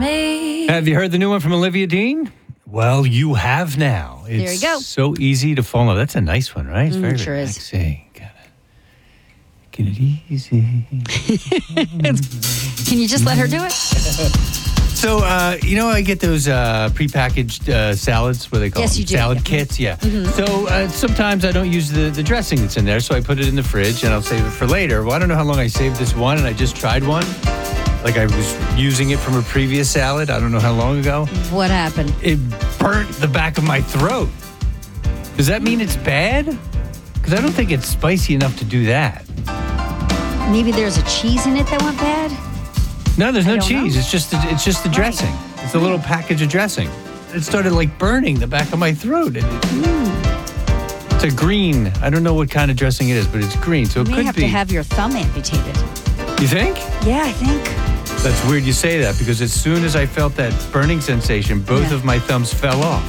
Have you heard the new one from Olivia Dean? Well, you have now. It's There you go. so easy to fall in love. That's a nice one, right? It's very sure is. relaxing. Get it easy. Can you just let her do it? So, I get those prepackaged salads, what they call Yes, them? you do. Salad kits, yeah. So, sometimes I don't use the dressing that's in there, so I put it in the fridge and I'll save it for later. Well, I don't know how long I saved this one, and I just tried one. Like I was using it from a previous salad, I don't know how long ago. What happened? It burnt the back of my throat. Does that mean it's bad? Because I don't think it's spicy enough to do that. Maybe there's a cheese in it that went bad? No, there's I no don't cheese. know. It's just the dressing. It's a little package of dressing. It started like burning the back of my throat. It's a green. I don't know what kind of dressing it is, but it's green, so You it may could have be. to have your thumb amputated. You think? Yeah, I think. That's weird you say that, because as soon as I felt that burning sensation, both of my thumbs fell off.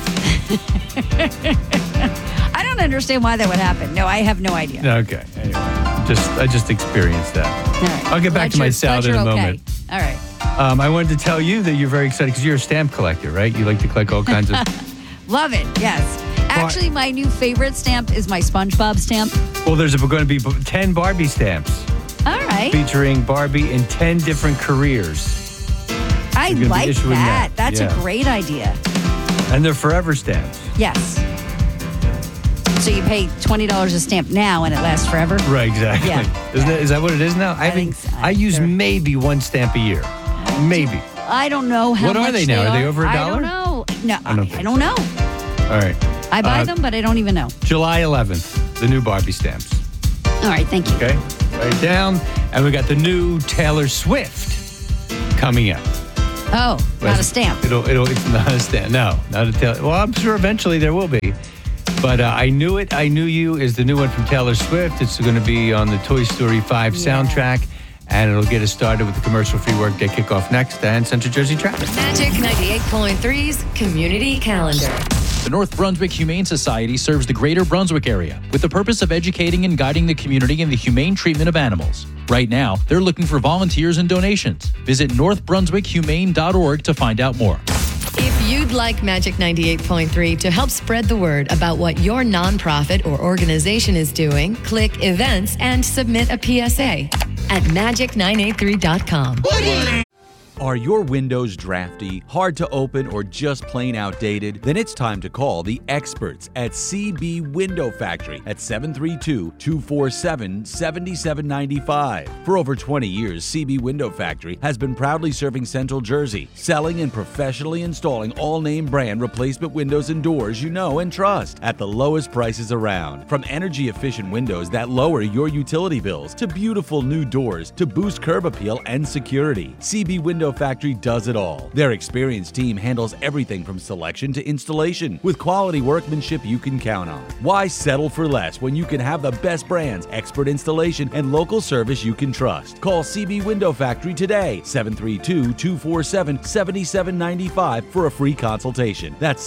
I don't understand why that would happen. No, I have no idea. Okay. Anyway, I just experienced that. All right. I'll get back to my salad in a moment. All right. I wanted to tell you that you're very excited because you're a stamp collector, right? You like to collect all kinds of... Love it. Yes. Actually, my new favorite stamp is my SpongeBob stamp. Well, there's going to be 10 Barbie stamps All right. featuring Barbie in 10 different careers. I gonna be like issuing that. that. That's Yeah. a great idea. And they're forever stamps. Yes. So you pay $20 a stamp now and it lasts forever? Right, exactly. Yeah. Is that what it is now? I think so. I use They're- maybe one stamp a year. Maybe. I don't know how What much are they now? Are they over $1? I don't know. No, I don't I think don't know. All right. I buy them, but I don't even know. July 11th, the new Barbie stamps. All right, thank you. Okay? Write it down. And we got the new Taylor Swift coming out. Oh, not a stamp. It's not a stamp. No, not a Taylor. Well, I'm sure eventually there will be. But I Knew It, I Knew You is the new one from Taylor Swift. It's going to be on the Toy Story 5 soundtrack. And it'll get us started with the commercial-free workday kickoff next and Central Jersey traffic. Magic 98.3's Community Calendar. The North Brunswick Humane Society serves the greater Brunswick area with the purpose of educating and guiding the community in the humane treatment of animals. Right now, they're looking for volunteers and donations. Visit northbrunswickhumane.org to find out more. If you'd like Magic 98.3 to help spread the word about what your nonprofit or organization is doing, click Events and submit a PSA at magic983.com. Are your windows drafty, hard to open, or just plain outdated? Then it's time to call the experts at CB Window Factory at 732-247-7795. For over 20 years, CB Window Factory has been proudly serving Central Jersey, selling and professionally installing all-name brand replacement windows and doors you know and trust at the lowest prices around. From energy-efficient windows that lower your utility bills to beautiful new doors to boost curb appeal and security, CB Window Factory does it all. Their experienced team handles everything from selection to installation with quality workmanship you can count on. Why settle for less when you can have the best brands, expert installation, and local service you can trust? Call CB Window Factory today, 732-247-7795 for a free consultation. That's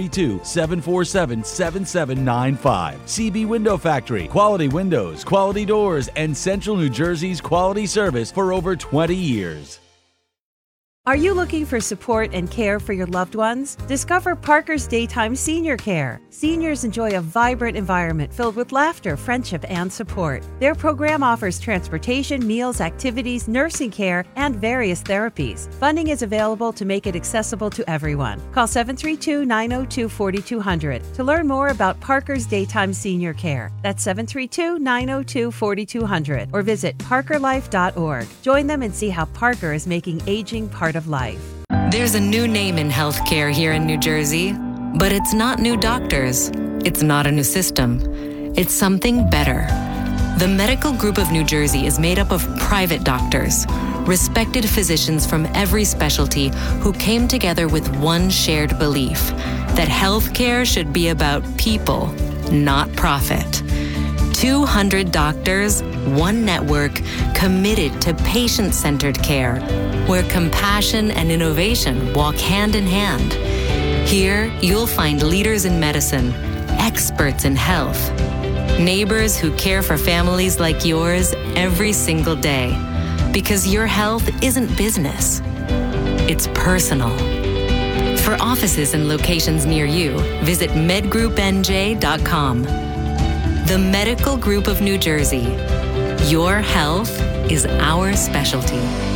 732-747-7795. CB Window Factory, quality windows, quality doors, and Central New Jersey's quality service for over 20 years. Are you looking for support and care for your loved ones? Discover Parker's Daytime Senior Care. Seniors enjoy a vibrant environment filled with laughter, friendship, and support. Their program offers transportation, meals, activities, nursing care, and various therapies. Funding is available to make it accessible to everyone. Call 732-902-4200 to learn more about Parker's Daytime Senior Care. That's 732-902-4200 or visit parkerlife.org. Join them and see how Parker is making aging part of life. There's a new name in healthcare here in New Jersey, but it's not new doctors. It's not a new system. It's something better. The Medical Group of New Jersey is made up of private doctors, respected physicians from every specialty who came together with one shared belief that healthcare should be about people, not profit. 200 doctors, one network, committed to patient-centered care, where compassion and innovation walk hand in hand. Here, you'll find leaders in medicine, experts in health, neighbors who care for families like yours every single day. Because your health isn't business. it's personal. For offices and locations near you, visit medgroupnj.com. The Medical Group of New Jersey. Your health is our specialty.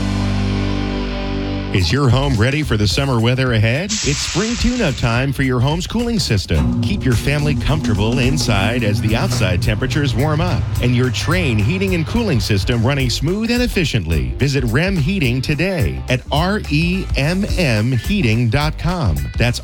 Is your home ready for the summer weather ahead? It's spring tune-up time for your home's cooling system. Keep your family comfortable inside as the outside temperatures warm up and your Trane heating and cooling system running smooth and efficiently. Visit REM Heating today at REMMheating.com. That's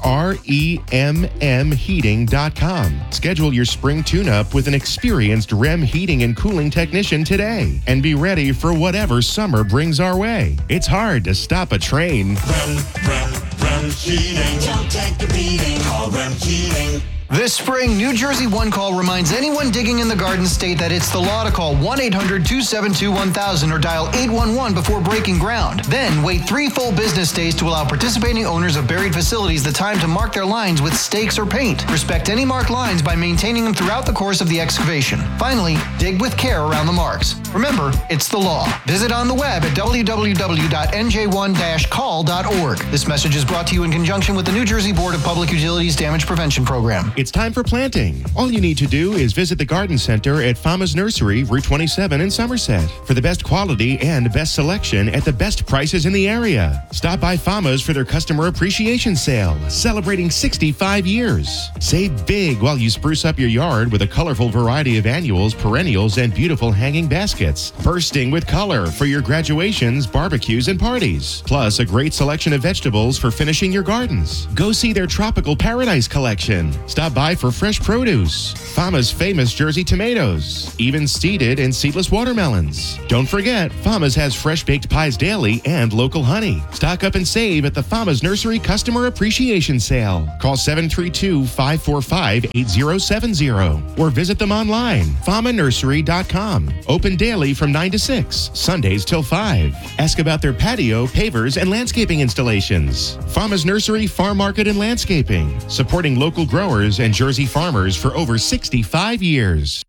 REMMheating.com. Schedule your spring tune-up with an experienced REM heating and cooling technician today and be ready for whatever summer brings our way. It's hard to stop a train. REM Heating. Don't take the beating. Call REM Heating. This spring, New Jersey One Call reminds anyone digging in the Garden State that it's the law to call 1-800-272-1000 or dial 811 before breaking ground. Then wait 3 full business days to allow participating owners of buried facilities the time to mark their lines with stakes or paint. Respect any marked lines by maintaining them throughout the course of the excavation. Finally, dig with care around the marks. Remember, it's the law. Visit on the web at www.nj1-call.org. This message is brought to you in conjunction with the New Jersey Board of Public Utilities Damage Prevention Program. It's time for planting. All you need to do is visit the Garden Center at Fama's Nursery, Route 27 in Somerset for the best quality and best selection at the best prices in the area. Stop by Fama's for their Customer Appreciation Sale, celebrating 65 years. Save big while you spruce up your yard with a colorful variety of annuals, perennials, and beautiful hanging baskets, bursting with color for your graduations, barbecues, and parties. Plus, a great selection of vegetables for finishing your gardens. Go see their Tropical Paradise collection. Stop by for fresh produce, Fama's famous Jersey tomatoes, even seeded and seedless watermelons. Don't forget, Fama's has fresh baked pies daily and local honey. Stock up and save at the Fama's Nursery Customer Appreciation Sale. Call 732-545-8070 or visit them online, famanursery.com. Open daily from 9 to 6, Sundays till 5. Ask about their patio, pavers, and landscaping installations. Fama's Nursery, Farm Market, and Landscaping, supporting local growers and Jersey farmers for over 65 years.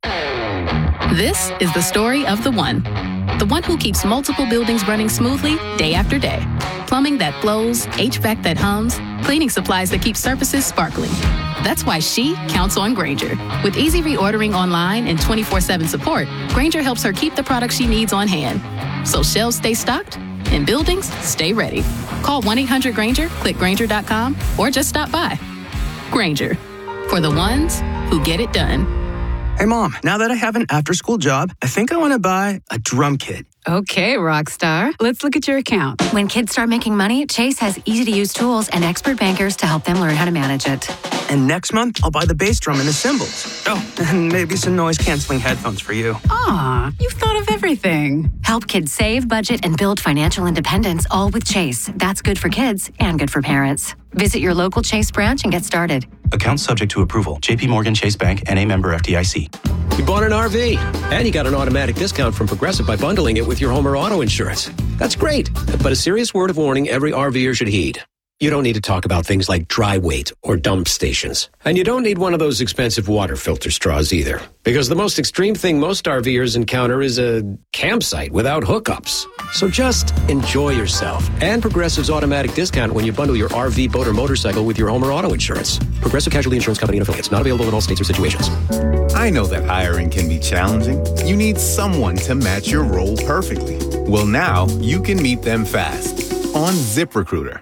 This is the story of the one who keeps multiple buildings running smoothly day after day. Plumbing that flows, HVAC that hums, cleaning supplies that keep surfaces sparkling. That's why she counts on Grainger. With easy reordering online and 24/7 support, Grainger helps her keep the products she needs on hand. So shelves stay stocked and buildings stay ready. Call 1-800-GRAINGER, click Grainger.com, or just stop by. Grainger, for the ones who get it done. Hey, Mom, now that I have an after-school job, I think I want to buy a drum kit. Okay, Rockstar. Let's look at your account. When kids start making money, Chase has easy-to-use tools and expert bankers to help them learn how to manage it. And next month, I'll buy the bass drum and the cymbals. Oh, and maybe some noise-canceling headphones for you. Aw, you've thought of everything. Help kids save, budget, and build financial independence, all with Chase. That's good for kids and good for parents. Visit your local Chase branch and get started. Account subject to approval. JP Morgan Chase Bank, N.A. member FDIC. You bought an RV, and you got an automatic discount from Progressive by bundling it with your home or auto insurance. That's great, but a serious word of warning every RVer should heed. You don't need to talk about things like dry weight or dump stations. And you don't need one of those expensive water filter straws either. Because the most extreme thing most RVers encounter is a campsite without hookups. So just enjoy yourself. And Progressive's automatic discount when you bundle your RV, boat, or motorcycle with your home or auto insurance. Progressive Casualty Insurance Company and affiliates. Not available in all states or situations. I know that hiring can be challenging. You need someone to match your role perfectly. Well, now you can meet them fast on ZipRecruiter.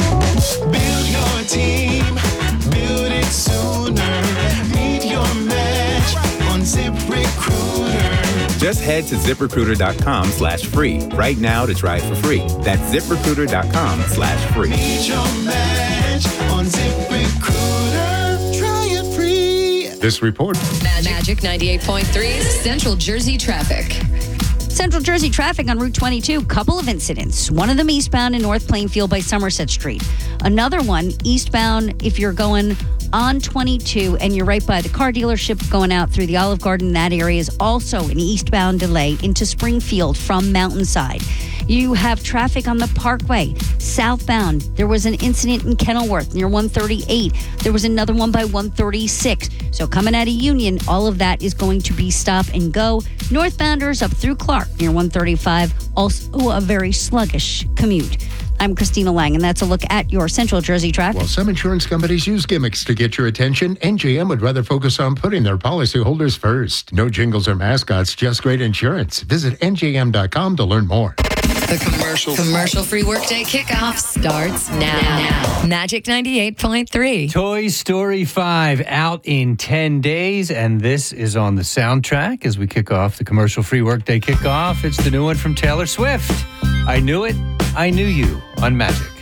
Build your team, build it sooner. Meet your match on ZipRecruiter. Just head to ZipRecruiter.com/free right now to try it for free. That's ZipRecruiter.com/free. Meet your match on ZipRecruiter. Try it free. This report. Magic 98.3 Central Jersey traffic. Central Jersey traffic on Route 22, couple of incidents. One of them eastbound in North Plainfield by Somerset Street. Another one eastbound if you're going on 22 and you're right by the car dealership going out through the Olive Garden. That area is also an eastbound delay into Springfield from Mountainside. You have traffic on the Parkway, southbound. There was an incident in Kenilworth near 138. There was another one by 136. So coming out of Union, all of that is going to be stop and go. Northbounders up through Clark near 135. Also a very sluggish commute. I'm Christina Lang, and that's a look at your Central Jersey traffic. While some insurance companies use gimmicks to get your attention, NJM would rather focus on putting their policyholders first. No jingles or mascots, just great insurance. Visit njm.com to learn more. The commercial-free workday kickoff starts now. Magic 98.3. Toy Story 5 out in 10 days, and this is on the soundtrack as we kick off the commercial-free workday kickoff. It's the new one from Taylor Swift. I Knew It, I Knew You on Magic.